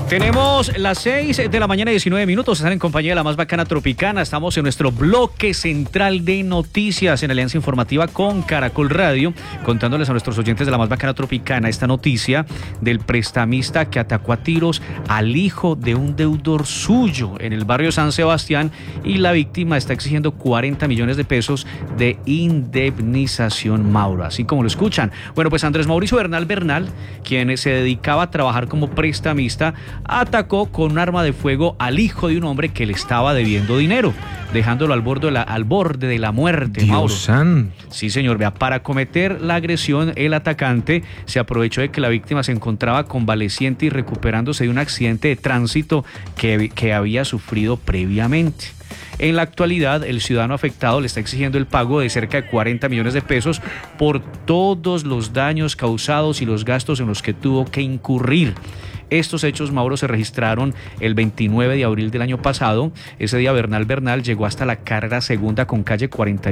Tenemos las 6 de la mañana, 19 minutos. Están en compañía de la más bacana Tropicana. Estamos en nuestro bloque central de noticias en Alianza Informativa con Caracol Radio, contándoles a nuestros oyentes de la más bacana Tropicana esta noticia del prestamista que atacó a tiros al hijo de un deudor suyo en el barrio San Sebastián, y la víctima está exigiendo 40 millones de pesos de indemnización, Mauro. Así como lo escuchan. Bueno, pues Andrés Mauricio Bernal, quien se dedicaba a trabajar como prestamista, atacó con un arma de fuego al hijo de un hombre que le estaba debiendo dinero, dejándolo al borde de la muerte, Dios Mauro. San. Sí, señor. Vea, para cometer la agresión, el atacante se aprovechó de que la víctima se encontraba convaleciente y recuperándose de un accidente de tránsito que había sufrido previamente. En la actualidad, el ciudadano afectado le está exigiendo el pago de cerca de 40 millones de pesos por todos los daños causados y los gastos en los que tuvo que incurrir. Estos hechos, Mauro, se registraron el 29 de abril del año pasado. Ese día Bernal llegó hasta la carrera segunda con calle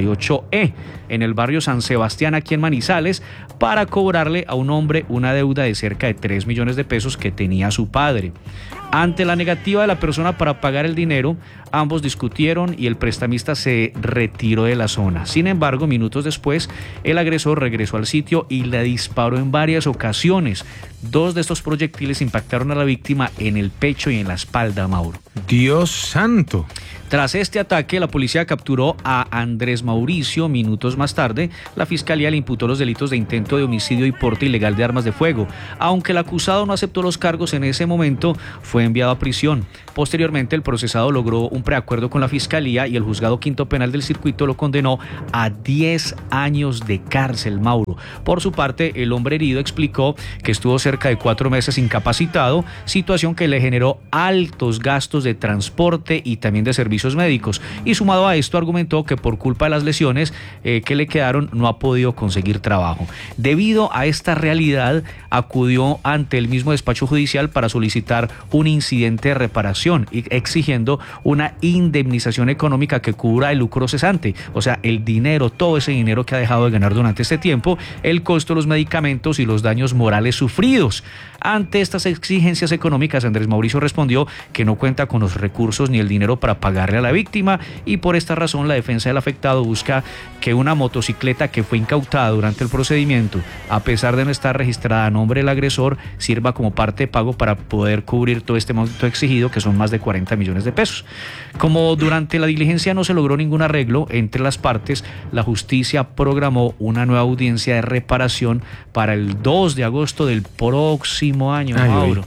48E en el barrio San Sebastián, aquí en Manizales, para cobrarle a un hombre una deuda de cerca de 3 millones de pesos que tenía su padre. Ante la negativa de la persona para pagar el dinero, ambos discutieron y el prestamista se retiró de la zona. Sin embargo, minutos después, el agresor regresó al sitio y le disparó en varias ocasiones. 2 de estos proyectiles impactaron a la víctima en el pecho y en la espalda, Mauro. Dios santo. Tras este ataque, la policía capturó a Andrés Mauricio. Minutos más tarde, la fiscalía le imputó los delitos de intento de homicidio y porte ilegal de armas de fuego. Aunque el acusado no aceptó los cargos en ese momento, fue enviado a prisión. Posteriormente, el procesado logró un preacuerdo con la fiscalía y el juzgado quinto penal del circuito lo condenó a 10 años de cárcel, Mauro. Por su parte, el hombre herido explicó que estuvo cerca de 4 meses incapacitado, situación que le generó altos gastos de transporte y también de servicios médicos, y sumado a esto argumentó que por culpa de las lesiones que le quedaron no ha podido conseguir trabajo. Debido a esta realidad, acudió ante el mismo despacho judicial para solicitar un incidente de reparación y exigiendo una indemnización económica que cubra el lucro cesante, o sea, el dinero, todo ese dinero que ha dejado de ganar durante este tiempo, el costo de los medicamentos y los daños morales sufridos. Ante estas exigencias económicas, Andrés Mauricio respondió que no cuenta con los recursos ni el dinero para pagarle a la víctima, y por esta razón la defensa del afectado busca que una motocicleta que fue incautada durante el procedimiento, a pesar de no estar registrada a nombre del agresor, sirva como parte de pago para poder cubrir todo este monto exigido, que son más de 40 millones de pesos. Como durante la diligencia no se logró ningún arreglo entre las partes, la justicia programó una nueva audiencia de reparación para el 2 de agosto del próximo año, Mauro.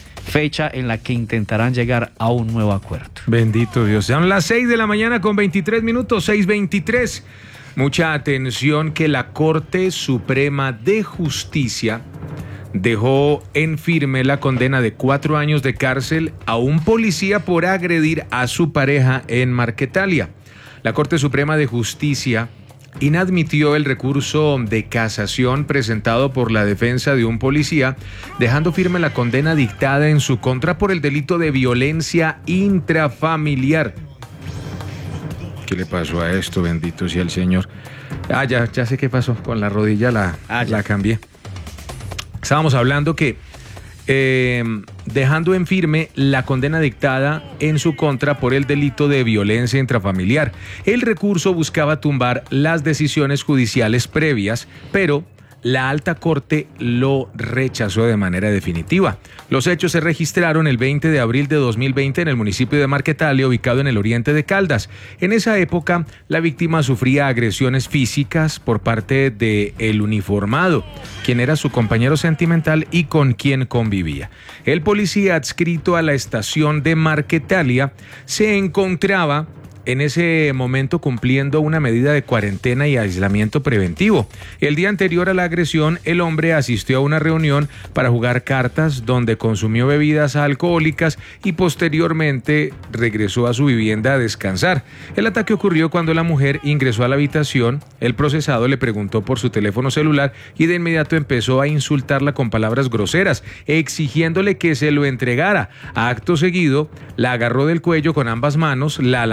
Fecha en la que intentarán llegar a un nuevo acuerdo. Bendito Dios. Son las 6 de la mañana con 23 minutos, 6:23. Mucha atención, que la Corte Suprema de Justicia dejó en firme la condena de 4 años de cárcel a un policía por agredir a su pareja en Marquetalia. La Corte Suprema de Justicia inadmitió el recurso de casación presentado por la defensa de un policía, dejando firme la condena dictada en su contra por el delito de violencia intrafamiliar. ¿Qué le pasó a esto? Bendito sea el Señor. Ya sé qué pasó. Con la rodilla la cambié. Estábamos hablando que dejando en firme la condena dictada en su contra por el delito de violencia intrafamiliar. El recurso buscaba tumbar las decisiones judiciales previas, pero la Alta Corte lo rechazó de manera definitiva. Los hechos se registraron el 20 de abril de 2020 en el municipio de Marquetalia, ubicado en el oriente de Caldas. En esa época, la víctima sufría agresiones físicas por parte del uniformado, quien era su compañero sentimental y con quien convivía. El policía adscrito a la estación de Marquetalia se encontraba en ese momento cumpliendo una medida de cuarentena y aislamiento preventivo. El día anterior a la agresión, el hombre asistió a una reunión para jugar cartas donde consumió bebidas alcohólicas y posteriormente regresó a su vivienda a descansar. El ataque ocurrió cuando la mujer ingresó a la habitación. El procesado le preguntó por su teléfono celular y de inmediato empezó a insultarla con palabras groseras, exigiéndole que se lo entregara. Acto seguido, la agarró del cuello con ambas manos, la lanzó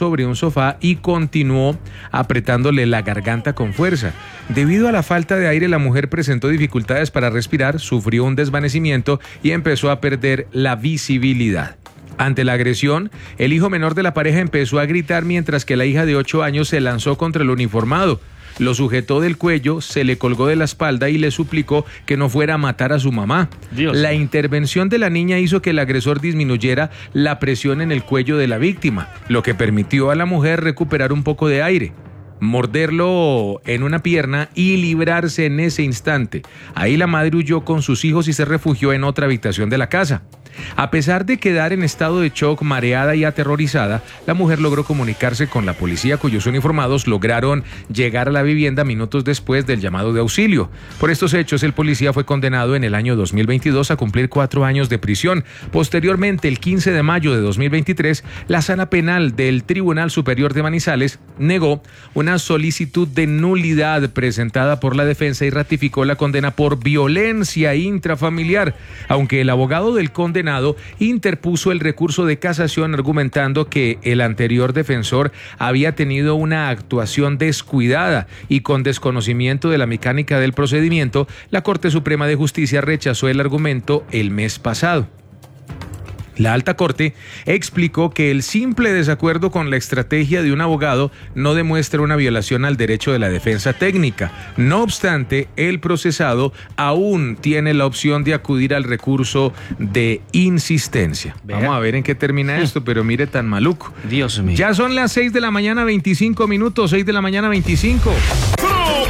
sobre un sofá y continuó apretándole la garganta con fuerza. Debido a la falta de aire, la mujer presentó dificultades para respirar, sufrió un desvanecimiento y empezó a perder la visibilidad. Ante la agresión, el hijo menor de la pareja empezó a gritar mientras que la hija de 8 años se lanzó contra el uniformado. Lo sujetó del cuello, se le colgó de la espalda y le suplicó que no fuera a matar a su mamá. Dios. La intervención de la niña hizo que el agresor disminuyera la presión en el cuello de la víctima, lo que permitió a la mujer recuperar un poco de aire, morderlo en una pierna y librarse en ese instante. Ahí la madre huyó con sus hijos y se refugió en otra habitación de la casa. A pesar de quedar en estado de shock, mareada y aterrorizada, la mujer logró comunicarse con la policía, cuyos uniformados lograron llegar a la vivienda minutos después del llamado de auxilio. Por estos hechos, el policía fue condenado en el año 2022 a cumplir 4 años de prisión. Posteriormente, el 15 de mayo de 2023, la Sala Penal del Tribunal Superior de Manizales negó una solicitud de nulidad presentada por la defensa y ratificó la condena por violencia intrafamiliar, aunque el abogado del condenado interpuso el recurso de casación argumentando que el anterior defensor había tenido una actuación descuidada y con desconocimiento de la mecánica del procedimiento. La Corte Suprema de Justicia rechazó el argumento el mes pasado. La Alta Corte explicó que el simple desacuerdo con la estrategia de un abogado no demuestra una violación al derecho de la defensa técnica. No obstante, el procesado aún tiene la opción de acudir al recurso de insistencia. Vea. Vamos a ver en qué termina esto, pero mire tan maluco. Dios mío. Ya son las 6 de la mañana, 25 minutos, 6 de la mañana, 25.